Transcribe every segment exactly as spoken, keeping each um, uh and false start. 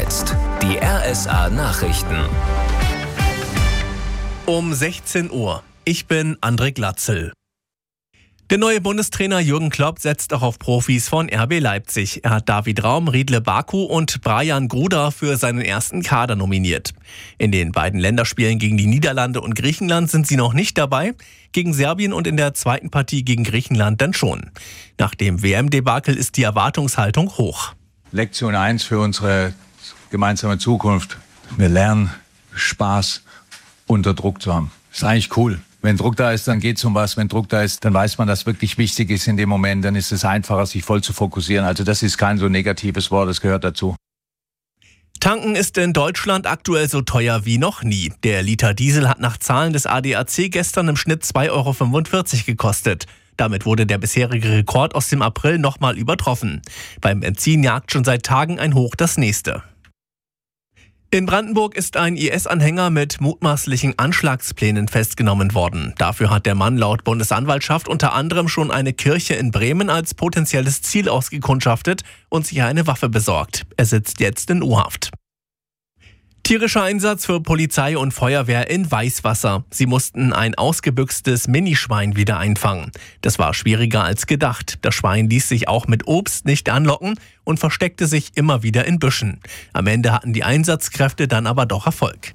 jetzt die R S A-Nachrichten. Um sechzehn Uhr. Ich bin André Glatzel. Der neue Bundestrainer Jürgen Klopp setzt auch auf Profis von R B Leipzig. Er hat David Raum, Riedle Baku und Brian Gruda für seinen ersten Kader nominiert. In den beiden Länderspielen gegen die Niederlande und Griechenland sind sie noch nicht dabei, gegen Serbien und in der zweiten Partie gegen Griechenland dann schon. Nach dem W M-Debakel ist die Erwartungshaltung hoch. Lektion eins für unsere gemeinsame Zukunft. Wir lernen, Spaß unter Druck zu haben. Ist eigentlich cool. Wenn Druck da ist, dann geht's um was. Wenn Druck da ist, dann weiß man, dass wirklich wichtig ist in dem Moment. Dann ist es einfacher, sich voll zu fokussieren. Also das ist kein so negatives Wort, das gehört dazu. Tanken ist in Deutschland aktuell so teuer wie noch nie. Der Liter Diesel hat nach Zahlen des A D A C gestern im Schnitt zwei Euro fünfundvierzig gekostet. Damit wurde der bisherige Rekord aus dem April nochmal übertroffen. Beim Benzin jagt schon seit Tagen ein Hoch das nächste. In Brandenburg ist ein I S-Anhänger mit mutmaßlichen Anschlagsplänen festgenommen worden. Dafür hat der Mann laut Bundesanwaltschaft unter anderem schon eine Kirche in Bremen als potenzielles Ziel ausgekundschaftet und sich eine Waffe besorgt. Er sitzt jetzt in U-Haft. Tierischer Einsatz für Polizei und Feuerwehr in Weißwasser. Sie mussten ein ausgebüxtes Minischwein wieder einfangen. Das war schwieriger als gedacht. Das Schwein ließ sich auch mit Obst nicht anlocken und versteckte sich immer wieder in Büschen. Am Ende hatten die Einsatzkräfte dann aber doch Erfolg.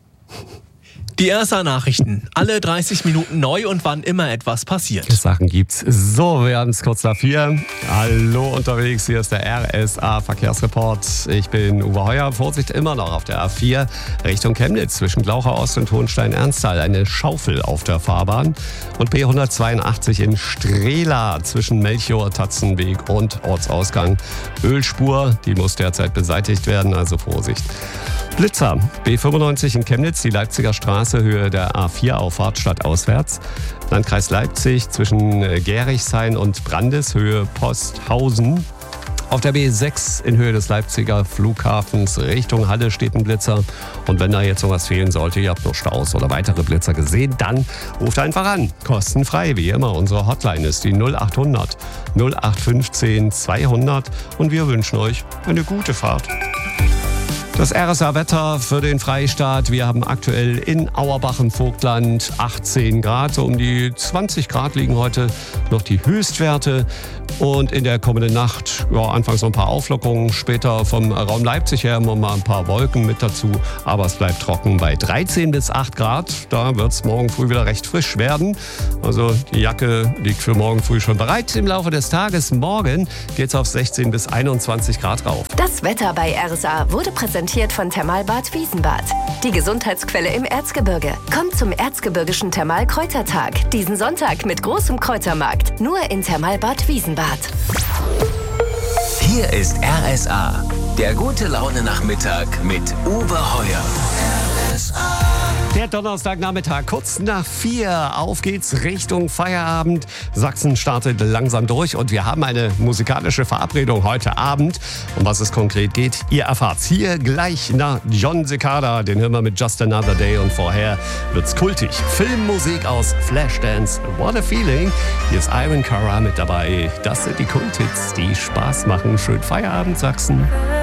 Die R S A-Nachrichten. Alle dreißig Minuten neu und wann immer etwas passiert. Sachen gibt's. So, wir haben es kurz nach vier. Hallo unterwegs, hier ist der R S A-Verkehrsreport. Ich bin Uwe Heuer. Vorsicht immer noch auf der A vier Richtung Chemnitz zwischen Glauchau Ost und Hohenstein-Ernsthal. Eine Schaufel auf der Fahrbahn. Und B hundertzweiundachtzig in Strehla zwischen Melchior, Tatzenweg und Ortsausgang. Ölspur, die muss derzeit beseitigt werden, also Vorsicht. Blitzer, B fünfundneunzig in Chemnitz, die Leipziger Straße, Höhe der A vier Auffahrt stadtauswärts. Landkreis Leipzig zwischen Gerichshain und Brandes, Höhe Posthausen. Auf der B sechs in Höhe des Leipziger Flughafens Richtung Halle steht ein Blitzer. Und wenn da jetzt noch was fehlen sollte, ihr habt noch Staus oder weitere Blitzer gesehen, dann ruft einfach an. Kostenfrei, wie immer. Unsere Hotline ist die null achthundert null acht fünfzehn zweihundert und wir wünschen euch eine gute Fahrt. Das R S A-Wetter für den Freistaat. Wir haben aktuell in Auerbach im Vogtland achtzehn Grad. So um die zwanzig Grad liegen heute noch die Höchstwerte. Und in der kommenden Nacht, ja, anfangs noch ein paar Auflockerungen. Später vom Raum Leipzig her immer mal ein paar Wolken mit dazu. Aber es bleibt trocken bei dreizehn bis acht Grad. Da wird es morgen früh wieder recht frisch werden. Also die Jacke liegt für morgen früh schon bereit. Im Laufe des Tages morgen geht es auf sechzehn bis einundzwanzig Grad rauf. Das Wetter bei R S A wurde präsentiert von Thermalbad Wiesenbad. Die Gesundheitsquelle im Erzgebirge. Kommt zum Erzgebirgischen Thermalkräutertag. Diesen Sonntag mit großem Kräutermarkt. Nur in Thermalbad Wiesenbad. Hier ist R S A, der gute Laune-Nachmittag mit Uwe Heuer. R S A. Der Donnerstagnachmittag, kurz nach vier. Auf geht's Richtung Feierabend. Sachsen startet langsam durch und wir haben eine musikalische Verabredung heute Abend. Um was es konkret geht, ihr erfahrt's hier gleich nach John Cicada. Den hören wir mit Just Another Day und vorher wird's kultig. Filmmusik aus Flashdance, What a Feeling. Hier ist Iron Cara mit dabei. Das sind die Kulthits, die Spaß machen. Schönen Feierabend, Sachsen.